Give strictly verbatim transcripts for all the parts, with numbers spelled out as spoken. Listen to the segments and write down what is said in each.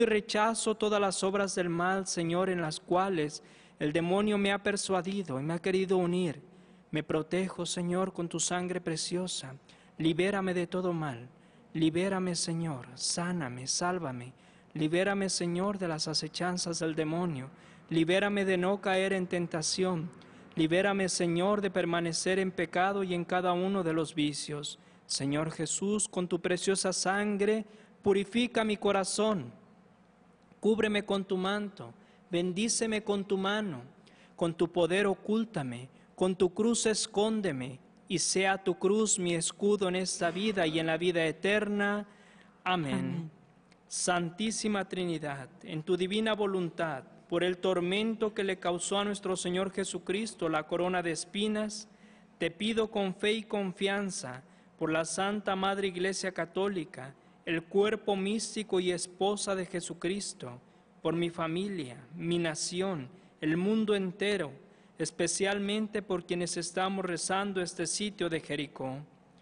y rechazo todas las obras del mal, Señor, en las cuales el demonio me ha persuadido y me ha querido unir. Me protejo, Señor, con tu sangre preciosa. Libérame de todo mal. Libérame, Señor, sáname, sálvame. Libérame, Señor, de las acechanzas del demonio. Libérame de no caer en tentación. Libérame, Señor, de permanecer en pecado y en cada uno de los vicios. Señor Jesús, con tu preciosa sangre, purifica mi corazón. Cúbreme con tu manto, bendíceme con tu mano, con tu poder ocúltame, con tu cruz escóndeme, y sea tu cruz mi escudo en esta vida y en la vida eterna. Amén. Amén. Santísima Trinidad, en tu divina voluntad, por el tormento que le causó a nuestro Señor Jesucristo la corona de espinas, te pido con fe y confianza, por la Santa Madre Iglesia Católica, el cuerpo místico y esposa de Jesucristo, por mi familia, mi nación, el mundo entero, especialmente por quienes estamos rezando este sitio de Jericó.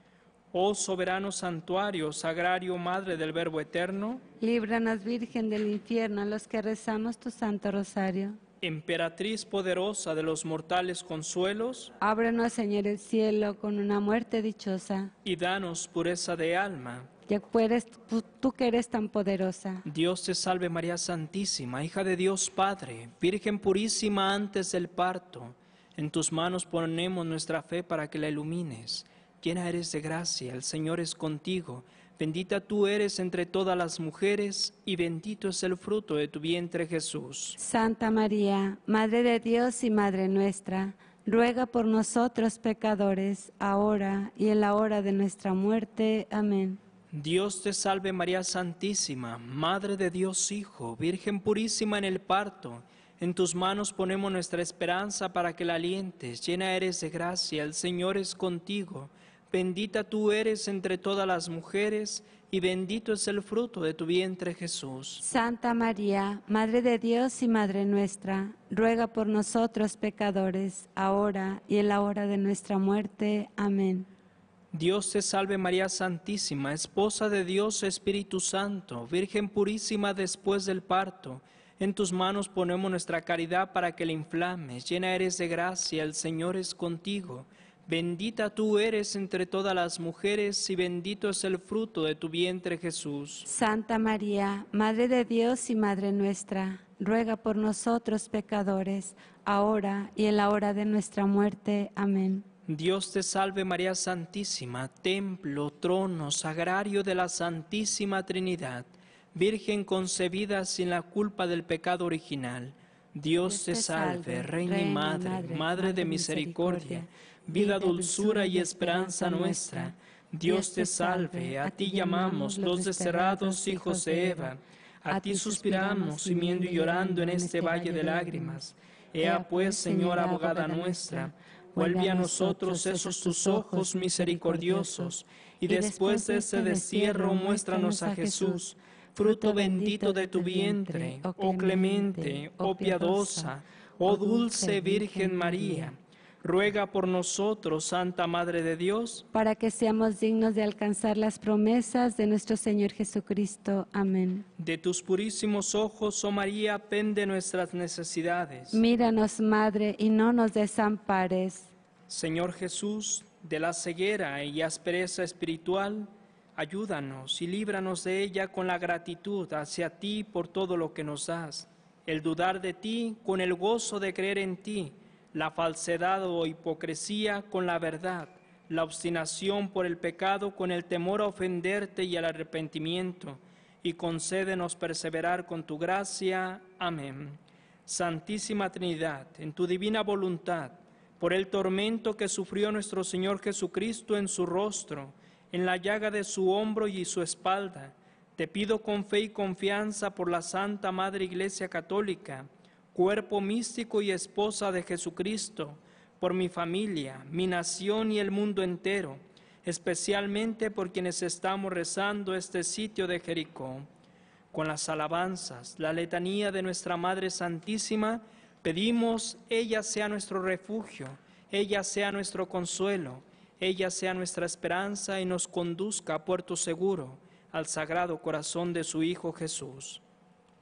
Oh soberano santuario, sagrario Madre del Verbo Eterno, líbranos, Virgen del infierno, a los que rezamos tu Santo Rosario. Emperatriz poderosa de los mortales consuelos, ábrenos, Señor, el cielo con una muerte dichosa, y danos pureza de alma. Ya puedes, tú, tú que eres tan poderosa. Dios te salve María Santísima, hija de Dios Padre, Virgen purísima antes del parto. En tus manos ponemos nuestra fe para que la ilumines. Llena eres de gracia, el Señor es contigo. Bendita tú eres entre todas las mujeres, y bendito es el fruto de tu vientre Jesús. Santa María, Madre de Dios y Madre nuestra, ruega por nosotros pecadores, ahora y en la hora de nuestra muerte. Amén. Dios te salve María Santísima, Madre de Dios Hijo, Virgen purísima en el parto. En tus manos ponemos nuestra esperanza para que la alientes. Llena eres de gracia, el Señor es contigo. Bendita tú eres entre todas las mujeres, y bendito es el fruto de tu vientre Jesús. Santa María, Madre de Dios y Madre nuestra, ruega por nosotros pecadores, ahora y en la hora de nuestra muerte. Amén. Dios te salve María Santísima, Esposa de Dios Espíritu Santo, Virgen purísima después del parto. En tus manos ponemos nuestra caridad para que la inflames. Llena eres de gracia, el Señor es contigo. Bendita tú eres entre todas las mujeres, y bendito es el fruto de tu vientre Jesús. Santa María, Madre de Dios y Madre nuestra, ruega por nosotros pecadores, ahora y en la hora de nuestra muerte. Amén. Dios te salve María Santísima, templo, trono, sagrario de la Santísima Trinidad, Virgen concebida sin la culpa del pecado original. Dios te salve, Reina y Madre, Madre de misericordia, vida, dulzura y esperanza nuestra. Dios te salve, a ti llamamos los desterrados hijos de Eva, a ti suspiramos, gimiendo y llorando en este valle de lágrimas. Ea pues, Señora abogada nuestra, vuelve a nosotros esos tus ojos misericordiosos, y después de este destierro muéstranos a Jesús, fruto bendito de tu vientre, oh clemente, oh piadosa, oh dulce Virgen María. Ruega por nosotros, Santa Madre de Dios, para que seamos dignos de alcanzar las promesas de nuestro Señor Jesucristo. Amén. De tus purísimos ojos, oh María, pende nuestras necesidades. Míranos, Madre, y no nos desampares. Señor Jesús, de la ceguera y aspereza espiritual, ayúdanos y líbranos de ella con la gratitud hacia ti por todo lo que nos das, el dudar de ti con el gozo de creer en ti, la falsedad o hipocresía con la verdad, la obstinación por el pecado con el temor a ofenderte y al arrepentimiento, y concédenos perseverar con tu gracia. Amén. Santísima Trinidad, en tu divina voluntad, por el tormento que sufrió nuestro Señor Jesucristo en su rostro, en la llaga de su hombro y su espalda, te pido con fe y confianza por la Santa Madre Iglesia Católica, cuerpo místico y esposa de Jesucristo, por mi familia, mi nación y el mundo entero, especialmente por quienes estamos rezando este sitio de Jericó. Con las alabanzas, la letanía de nuestra Madre Santísima, pedimos ella sea nuestro refugio, ella sea nuestro consuelo, ella sea nuestra esperanza y nos conduzca a puerto seguro, al Sagrado Corazón de su Hijo Jesús.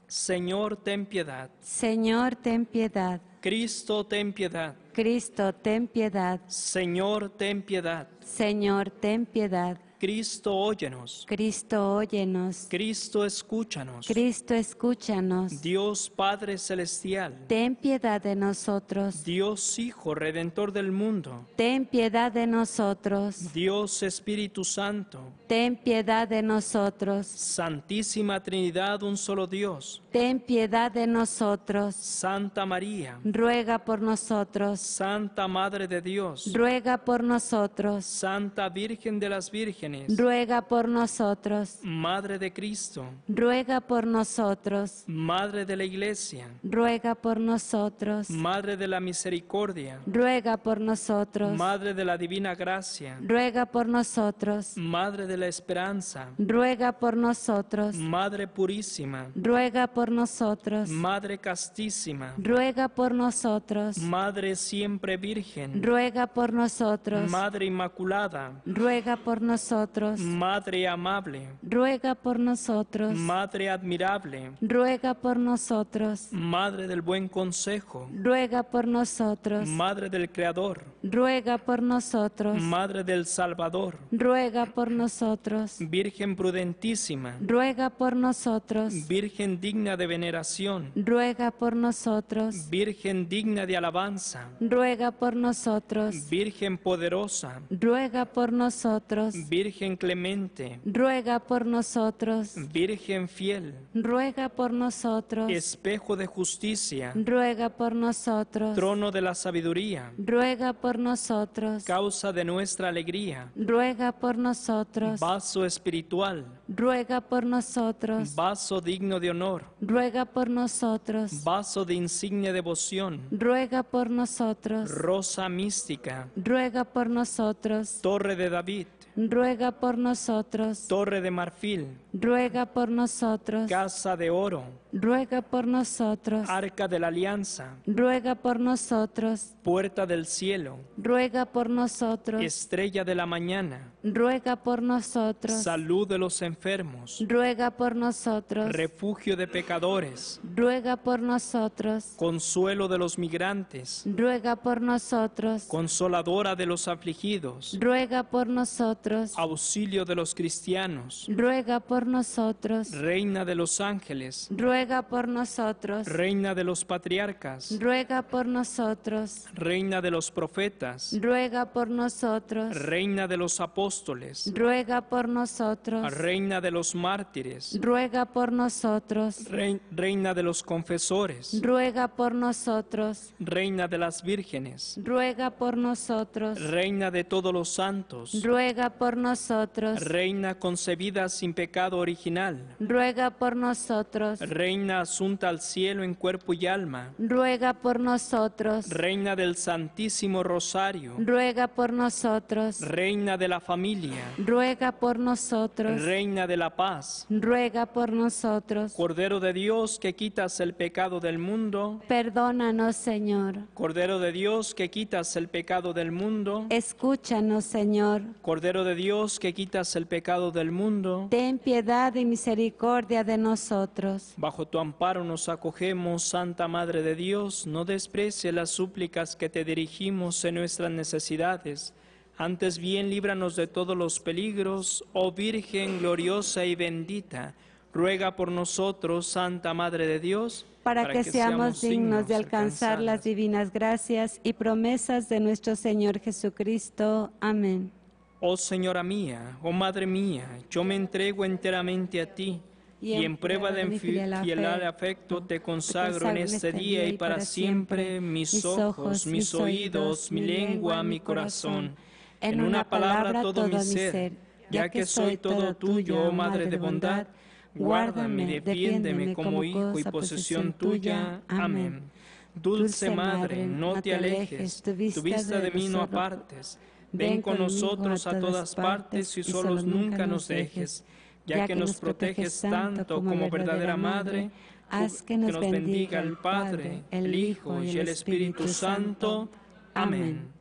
Señor, ten piedad. Señor, ten piedad. Cristo, ten piedad. Cristo, ten piedad. Señor, ten piedad. Señor, ten piedad. Cristo, óyenos. Cristo, óyenos. Cristo, escúchanos. Cristo, escúchanos. Dios Padre Celestial. Ten piedad de nosotros. Dios Hijo, Redentor del mundo. Ten piedad de nosotros. Dios Espíritu Santo. Ten piedad de nosotros. Santísima Trinidad, un solo Dios. Ten piedad de nosotros. Santa María. Ruega por nosotros. Santa Madre de Dios. Ruega por nosotros. Santa Virgen de las Vírgenes. Ruega por nosotros. Madre de Cristo. Ruega por nosotros. Madre de la Iglesia. Ruega por nosotros. Madre de la Misericordia. Ruega por nosotros. Madre de la Divina Gracia. Ruega por nosotros. Madre de la Esperanza. Ruega por nosotros. Madre Purísima. Ruega por nosotros. Madre Castísima. Ruega por nosotros. Madre Siempre Virgen. Ruega por nosotros. Madre Inmaculada. Ruega por nosotros. Madre Amable. Ruega por nosotros. Madre Admirable. Ruega por nosotros. Madre del Buen Consejo. Ruega por nosotros. Madre del Creador. Ruega por nosotros. Madre del Salvador. Ruega por nosotros. Virgen prudentísima. Ruega por nosotros. Virgen digna de veneración. Ruega por nosotros. Virgen digna de alabanza. Ruega por nosotros. Virgen poderosa. Ruega por nosotros. Virgen clemente. Ruega por nosotros. Virgen fiel. Ruega por nosotros. Espejo de justicia. Ruega por nosotros. Trono de la sabiduría. Ruega por nosotros. Causa de nuestra alegría. Ruega por nosotros. Vaso espiritual. Ruega por nosotros. Vaso digno de honor. Ruega por nosotros. Vaso de insigne devoción. Ruega por nosotros. Rosa mística. Ruega por nosotros. Torre de David. Ruega por nosotros. Torre de marfil. Ruega por nosotros. Casa de oro. Ruega por nosotros. Arca de la alianza. Ruega por nosotros. Puerta del cielo. Ruega por nosotros. Estrella de la mañana. Ruega por nosotros. Salud de los enfermos. Ruega por nosotros. Refugio de pecadores. Ruega por nosotros. Consuelo de los migrantes. Ruega por nosotros. Consoladora de los afligidos. Ruega por nosotros. Auxilio de los cristianos. Ruega por nosotros. Reina de los ángeles. Ruega por nosotros. Reina de los patriarcas. Ruega por nosotros. Reina de los profetas. Ruega por nosotros. Reina de los apóstoles. Ruega por nosotros. Reina de los mártires. Ruega por nosotros. Rei- Reina de los confesores. Ruega por nosotros. Reina de las vírgenes. Ruega por nosotros. Reina de todos los santos. Ruega por nosotros. Reina concebida sin pecado original. Ruega por nosotros. Reina asunta al cielo en cuerpo y alma. Ruega por nosotros. Reina del Santísimo Rosario. Ruega por nosotros. Reina de la familia. Ruega por nosotros. Reina de la paz. Ruega por nosotros. Cordero de Dios que quitas el pecado del mundo. Perdónanos, Señor. Cordero de Dios que quitas el pecado del mundo. Escúchanos, Señor. Cordero de Dios que quitas el pecado del mundo. Ten piedad y misericordia de nosotros. Bajo tu amparo nos acogemos, Santa Madre de Dios. No desprecie las súplicas que te dirigimos en nuestras necesidades. Antes bien, líbranos de todos los peligros, oh Virgen gloriosa y bendita. Ruega por nosotros, Santa Madre de Dios, Para, que, seamos dignos de alcanzar las divinas gracias y promesas de nuestro Señor Jesucristo. Amén. Oh Señora mía, oh Madre mía, yo me entrego enteramente a ti, y en prueba de mi fiel afecto te consagro en este día y para siempre mis ojos, mis oídos, mi lengua, mi corazón, en una palabra todo mi ser, ya que soy todo tuyo, oh Madre de bondad. Guárdame, defiéndeme como hijo y posesión tuya. Amén. Dulce Madre, no te alejes, tu vista de mí no apartes. Ven con nosotros a todas partes y solos nunca nos dejes. Ya que nos proteges tanto como verdadera Madre, haz que nos bendiga el Padre, el Hijo y el Espíritu Santo. Amén.